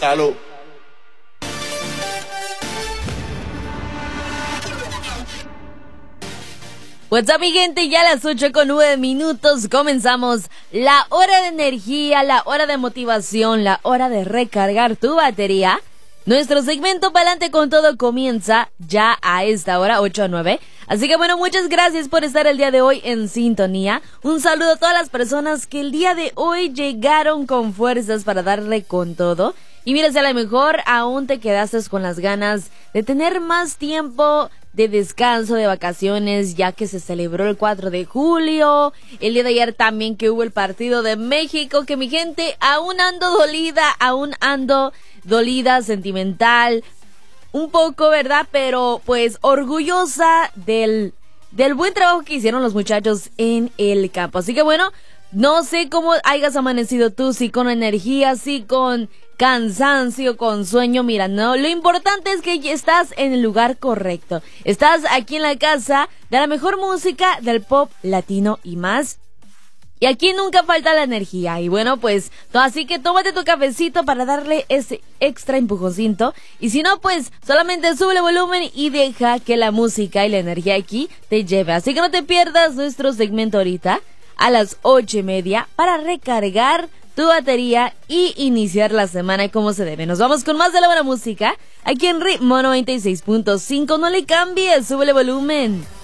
Salud. What's up, mi gente, ya a las 8:09 comenzamos la hora de energía, la hora de motivación, la hora de recargar tu batería. Nuestro segmento Pa'lante con Todo comienza ya a esta hora, 8:09. Así que bueno, muchas gracias por estar el día de hoy en sintonía. Un saludo a todas las personas que el día de hoy llegaron con fuerzas para darle con todo. Y mira, si a lo mejor aún te quedaste con las ganas de tener más tiempo de descanso, de vacaciones, ya que se celebró el 4 de julio, el día de ayer también que hubo el partido de México, que mi gente, aún ando dolida, sentimental, un poco, ¿verdad? Pero pues orgullosa del buen trabajo que hicieron los muchachos en el campo. Así que bueno, no sé cómo hayas amanecido tú, si con energía, si con cansancio, con sueño. Mira, no, lo importante es que ya estás en el lugar correcto. Estás aquí en la casa de la mejor música del pop latino y más. Y aquí nunca falta la energía. Y bueno, pues, así que tómate tu cafecito para darle ese extra empujoncito. Y si no, pues, solamente sube el volumen y deja que la música y la energía aquí te lleve. Así que no te pierdas nuestro segmento ahorita a las 8:30 para recargar tu batería y iniciar la semana como se debe. Nos vamos con más de la buena música aquí en Ritmo 96.5. No le cambies, súbele volumen.